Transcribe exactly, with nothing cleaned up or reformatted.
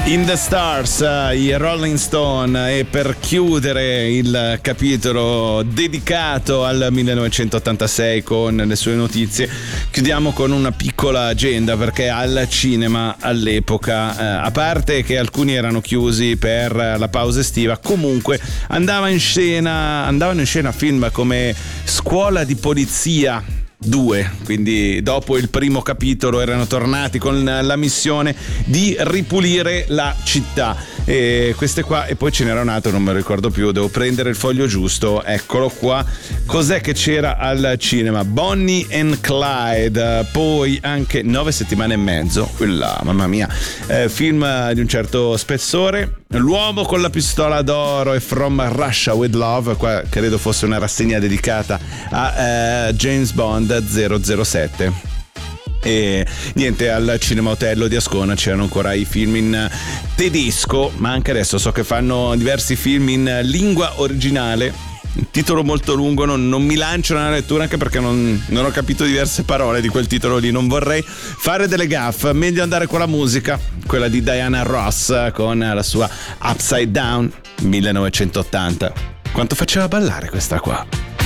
In the Stars, i Rolling Stone, e per chiudere il capitolo dedicato al millenovecentottantasei con le sue notizie chiudiamo con una piccola agenda, perché al cinema all'epoca, eh, a parte che alcuni erano chiusi per la pausa estiva, comunque andava in scena, andavano in scena film come Scuola di Polizia due, quindi dopo il primo capitolo erano tornati con la missione di ripulire la città, e queste qua, e poi ce n'era un altro, non me lo ricordo più, devo prendere il foglio giusto, eccolo qua. Cos'è che c'era al cinema? Bonnie and Clyde, poi anche Nove settimane e mezzo, quella, mamma mia, eh, film di un certo spessore. L'uomo con la pistola d'oro e From Russia with Love, qua credo fosse una rassegna dedicata a eh, James Bond zero zero sette. E niente, al Cinema Otello di Ascona c'erano ancora i film in tedesco, ma anche adesso so che fanno diversi film in lingua originale. Un titolo molto lungo, non, non mi lancio nella lettura, anche perché non, non ho capito diverse parole di quel titolo lì, non vorrei fare delle gaffe, meglio andare con la musica, quella di Diana Ross con la sua Upside Down millenovecentottanta. Quanto faceva ballare questa qua?